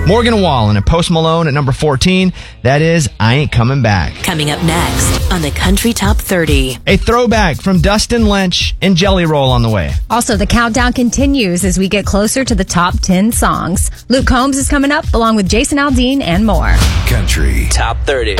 Morgan Wallen and Post Malone at number 14. That is I Ain't Coming Back. Coming up next on the Country Top 30. A throwback from Dustin Lynch and Jelly Roll on the way. Also, the countdown continues as we get closer to the top 10 songs. Luke Combs is coming up along with Jason Aldean and more. Country Top 30.